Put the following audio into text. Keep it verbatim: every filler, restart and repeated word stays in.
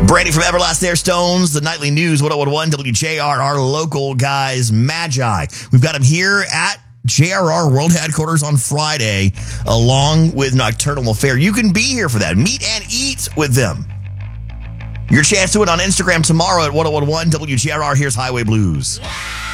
Brandy from Everlast Air Stones, the Nightly News, one oh one one W J R, our local guys, Magi. We've got them here at J R R World Headquarters on Friday, along with Nocturnal Affair. You can be here for that. Meet and eat with them. Your chance to it on Instagram tomorrow at one oh one one W J R R. Here's Highway Blues.